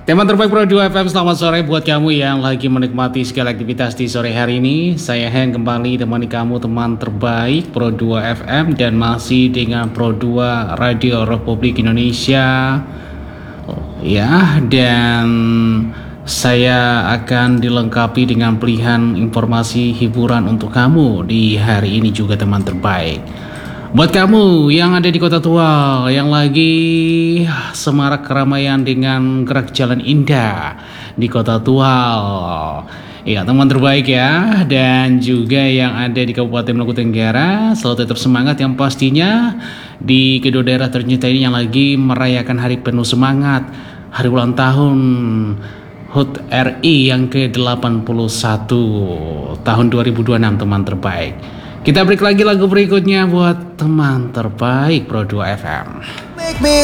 Teman terbaik Pro 2 FM, selamat sore buat kamu yang lagi menikmati segala aktivitas di sore hari ini. Saya Hen kembali temani kamu teman terbaik Pro 2 FM dan masih dengan Pro 2 Radio Republik Indonesia. Ya, dan saya akan dilengkapi dengan pilihan informasi hiburan untuk kamu di hari ini juga teman terbaik. Buat kamu yang ada di Kota Tual, yang lagi semarak keramaian dengan gerak jalan indah di Kota Tual, ya teman terbaik ya. Dan juga yang ada di Kabupaten Maluku Tenggara, selalu tetap semangat yang pastinya di kedua daerah tercinta ini yang lagi merayakan hari penuh semangat, hari ulang tahun HUT RI yang ke-81 tahun 2026 teman terbaik. Kita break lagi lagu berikutnya buat teman terbaik Pro 2 FM.